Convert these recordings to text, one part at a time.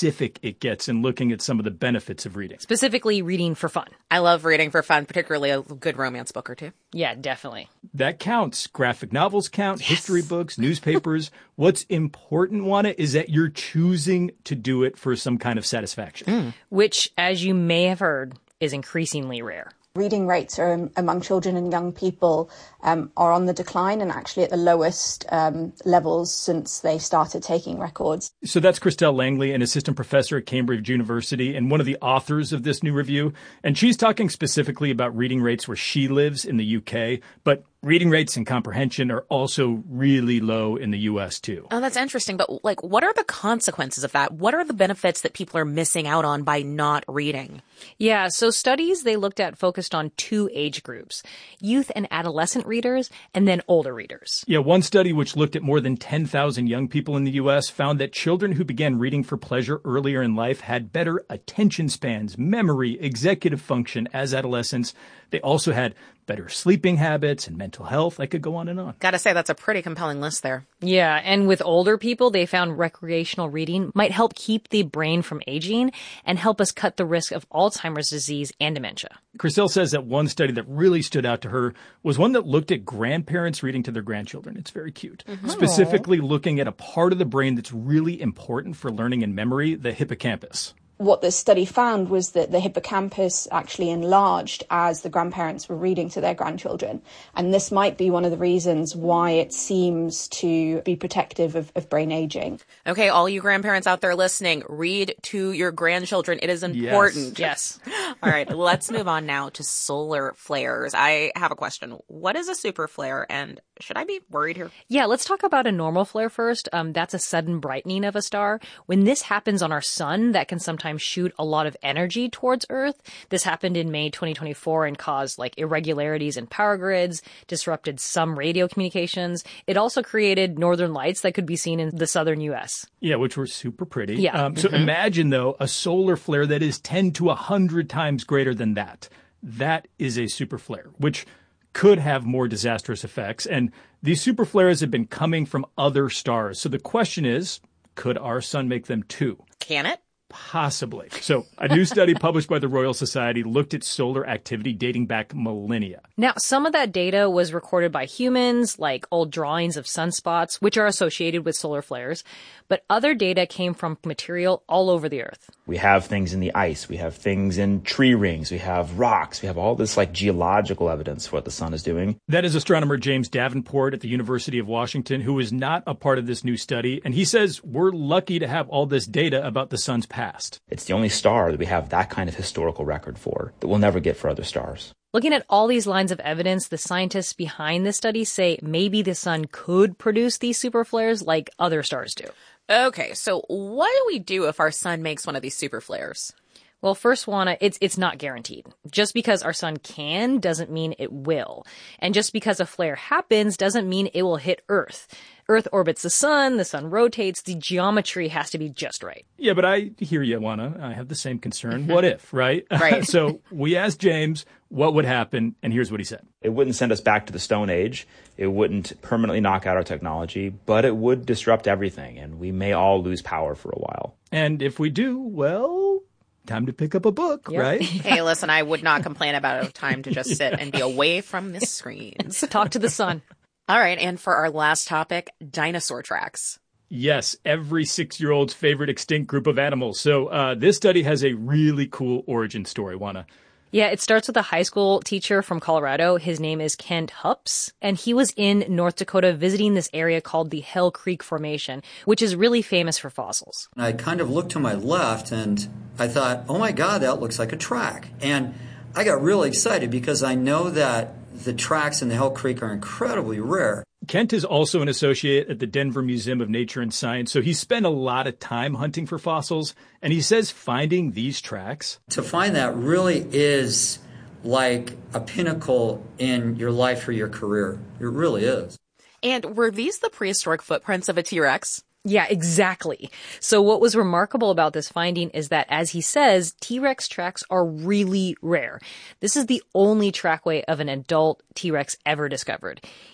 specific it gets in looking at some of the benefits of reading. Specifically reading for fun. I love reading for fun, particularly a good romance book or two. Yeah, definitely. That counts. Graphic novels count, history books, newspapers. What's important, Juana, is that you're choosing to do it for some kind of satisfaction. Which, as you may have heard, is increasingly rare. Reading rates among children and young people are on the decline and actually at the lowest levels since they started taking records. So that's Christelle Langley, an assistant professor at Cambridge University and one of the authors of this new review. And she's talking specifically about reading rates where she lives in the UK. But reading rates and comprehension are also really low in the U.S. too. Oh, that's interesting. But what are the consequences of that? What are the benefits that people are missing out on by not reading? Yeah, so studies they looked at focused on 2 age groups, youth and adolescent readers, and then older readers. Yeah, one study which looked at more than 10,000 young people in the U.S. found that children who began reading for pleasure earlier in life had better attention spans, memory, executive function as adolescents. They also had better sleeping habits and mental health. I could go on and on. Gotta say, that's a pretty compelling list there. Yeah, and with older people, they found recreational reading might help keep the brain from aging and help us cut the risk of Alzheimer's disease and dementia. Christelle says that one study that really stood out to her was one that looked at grandparents reading to their grandchildren. It's very cute. Specifically looking at a part of the brain that's really important for learning and memory, the hippocampus. What this study found was that the hippocampus actually enlarged as the grandparents were reading to their grandchildren. And this might be one of the reasons why it seems to be protective of brain aging. Okay, all you grandparents out there listening, read to your grandchildren. It is important. Yes. All right, let's move on now to solar flares. I have a question. What is a super flare, and should I be worried here? Yeah, let's talk about a normal flare first. That's a sudden brightening of a star. When this happens on our sun, that can sometimes shoot a lot of energy towards Earth. This happened in May 2024 and caused irregularities in power grids, disrupted some radio communications. It also created northern lights that could be seen in the southern U.S. Yeah, which were super pretty. Yeah. So imagine, though, a solar flare that is 10 to 100 times greater than that. That is a super flare, which could have more disastrous effects. And these super flares have been coming from other stars. So the question is, could our sun make them too? Can it? Possibly. So a new study published by the Royal Society looked at solar activity dating back millennia. Now, some of that data was recorded by humans, like old drawings of sunspots, which are associated with solar flares. But other data came from material all over the Earth. We have things in the ice. We have things in tree rings. We have rocks. We have all this geological evidence for what the sun is doing. That is astronomer James Davenport at the University of Washington, who is not a part of this new study. And he says we're lucky to have all this data about the sun's past. It's the only star that we have that kind of historical record for that we'll never get for other stars. Looking at all these lines of evidence, the scientists behind this study say maybe the sun could produce these super flares like other stars do. Okay, so what do we do if our sun makes one of these super flares? Well, first, Juana, it's not guaranteed. Just because our sun can doesn't mean it will. And just because a flare happens doesn't mean it will hit Earth. Earth orbits the sun rotates, the geometry has to be just right. Yeah, but I hear you, Juana. I have the same concern. What if, right? Right. So we asked James what would happen, and here's what he said. It wouldn't send us back to the Stone Age. It wouldn't permanently knock out our technology, but it would disrupt everything, and we may all lose power for a while. And if we do, well, time to pick up a book, right? Hey, listen, I would not complain about a time to just sit and be away from the screens. Talk to the sun. All right, and for our last topic, dinosaur tracks. Yes, every 6-year-old's favorite extinct group of animals. So this study has a really cool origin story, Juana. Yeah, it starts with a high school teacher from Colorado. His name is Kent Hups, and he was in North Dakota visiting this area called the Hell Creek Formation, which is really famous for fossils. I kind of looked to my left and I thought, oh my God, that looks like a track. And I got really excited because I know that the tracks in the Hell Creek are incredibly rare. Kent is also an associate at the Denver Museum of Nature and Science, so he spent a lot of time hunting for fossils, and he says finding these tracks... To find that really is like a pinnacle in your life or your career. It really is. And were these the prehistoric footprints of a T-Rex? Yeah, exactly. So what was remarkable about this finding is that, as he says, T-Rex tracks are really rare. This is the only trackway of an adult T-Rex ever discovered.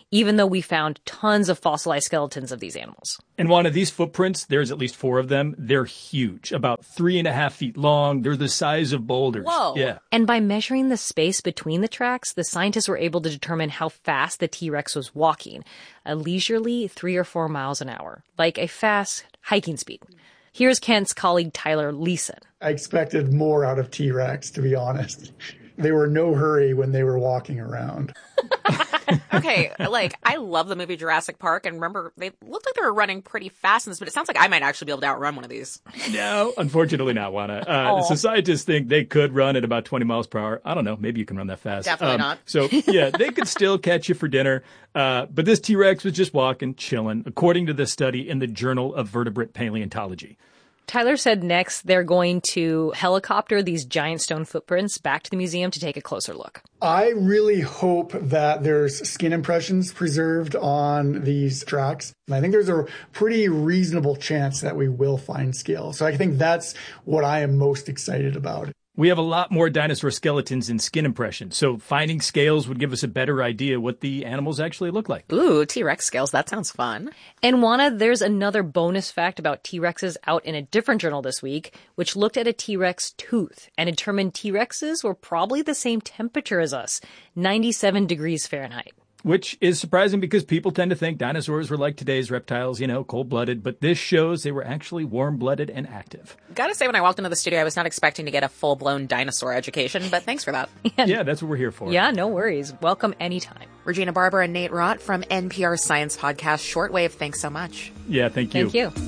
even though we found tons of fossilized skeletons of these animals. And one of these footprints, there's at least 4 of them. They're huge, about 3.5 feet long. They're the size of boulders. Whoa. Yeah. And by measuring the space between the tracks, the scientists were able to determine how fast the T-Rex was walking, a leisurely 3 or 4 miles an hour, like a fast hiking speed. Here's Kent's colleague Tyler Leeson. I expected more out of T-Rex, to be honest. They were no hurry when they were walking around. Okay, like, I love the movie Jurassic Park, and remember, they looked like they were running pretty fast in this, but it sounds like I might actually be able to outrun one of these. No, unfortunately not, Juana. So scientists think they could run at about 20 miles per hour. I don't know. Maybe you can run that fast. Definitely not. So, yeah, they could still catch you for dinner. But this T-Rex was just walking, chilling, according to this study in the Journal of Vertebrate Paleontology. Tyler said next they're going to helicopter these giant stone footprints back to the museum to take a closer look. I really hope that there's skin impressions preserved on these tracks. And I think there's a pretty reasonable chance that we will find scale. So I think that's what I am most excited about. We have a lot more dinosaur skeletons and skin impressions, so finding scales would give us a better idea what the animals actually look like. Ooh, T-Rex scales. That sounds fun. And Juana, there's another bonus fact about T-Rexes out in a different journal this week, which looked at a T-Rex tooth and determined T-Rexes were probably the same temperature as us, 97 degrees Fahrenheit. Which is surprising because people tend to think dinosaurs were like today's reptiles, cold-blooded, but this shows they were actually warm-blooded and active. Gotta say, when I walked into the studio, I was not expecting to get a full-blown dinosaur education, but thanks for that. Yeah, that's what we're here for. Yeah, no worries. Welcome anytime. Regina Barber and Nate Rott from NPR Science Podcast Shortwave, thanks so much. Yeah, thank you. Thank you.